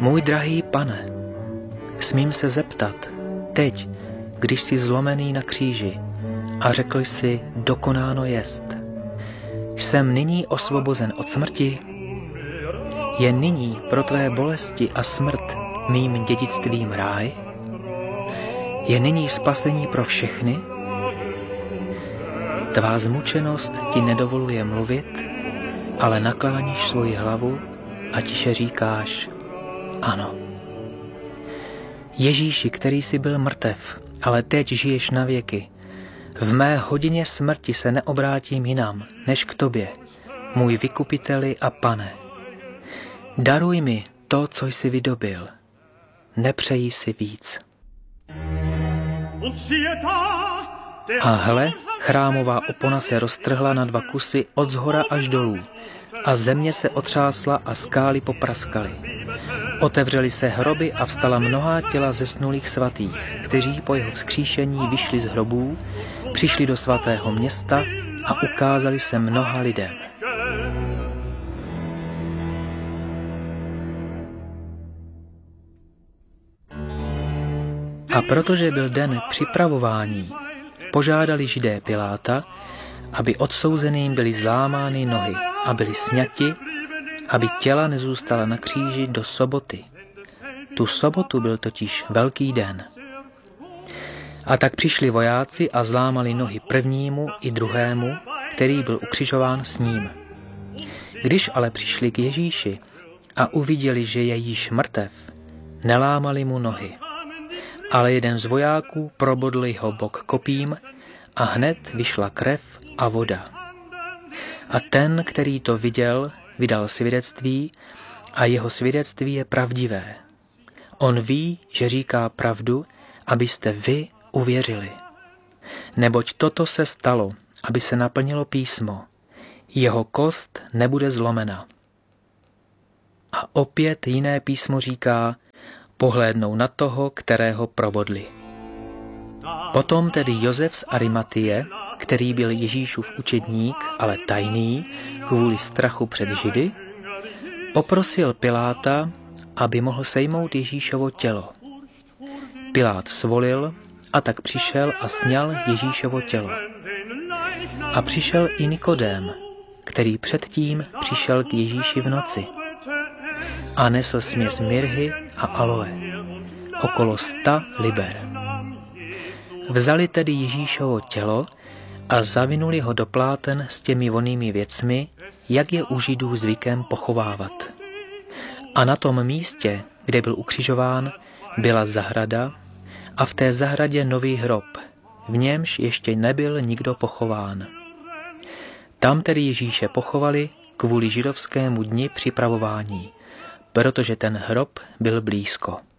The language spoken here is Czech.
Můj drahý Pane, smím se zeptat, teď, když jsi zlomený na kříži a řekl jsi, dokonáno jest, jsem nyní osvobozen od smrti? Je nyní pro tvé bolesti a smrt mým dědictvím ráj? Je nyní spasení pro všechny? Tvá zmučenost ti nedovoluje mluvit, ale nakláníš svoji hlavu a tiše říkáš ano. Ježíši, který jsi byl mrtev, ale teď žiješ na věky, v mé hodině smrti se neobrátím jinam, než k tobě, můj vykupiteli a Pane. Daruj mi to, co jsi vydobil. Nepřeji si víc. A hle, chrámová opona se roztrhla na 2 kusy od zhora až dolů a země se otřásla a skály popraskaly. Otevřely se hroby a vstala mnohá těla zesnulých svatých, kteří po jeho vzkříšení vyšli z hrobů, přišli do svatého města a ukázali se mnoha lidem. A protože byl den připravování, požádali Židé Piláta, aby odsouzeným byly zlámány nohy a byly sňati, aby těla nezůstala na kříži do soboty. Tu sobotu byl totiž velký den. A tak přišli vojáci a zlámali nohy prvnímu i druhému, který byl ukřižován s ním. Když ale přišli k Ježíši a uviděli, že je již mrtev, nelámali mu nohy. Ale jeden z vojáků probodl jeho bok kopím a hned vyšla krev a voda. A ten, který to viděl, vydal svědectví a jeho svědectví je pravdivé. On ví, že říká pravdu, abyste vy uvěřili. Neboť toto se stalo, aby se naplnilo písmo. Jeho kost nebude zlomena. A opět jiné písmo říká, pohlédnou na toho, kterého probodli. Potom tedy Josef z Arimatie, který byl Ježíšův učedník, ale tajný, kvůli strachu před Židy, poprosil Piláta, aby mohl sejmout Ježíšovo tělo. Pilát svolil a tak přišel a sňal Ježíšovo tělo. A přišel i Nikodém, který předtím přišel k Ježíši v noci a nesl směs mirhy a aloe, okolo 100 liber. Vzali tedy Ježíšovo tělo a zavinuli ho do pláten s těmi vonnými věcmi, jak je u Židů zvykem pochovávat. A na tom místě, kde byl ukřižován, byla zahrada a v té zahradě nový hrob, v němž ještě nebyl nikdo pochován. Tam tedy Ježíše pochovali kvůli židovskému dni připravování, protože ten hrob byl blízko.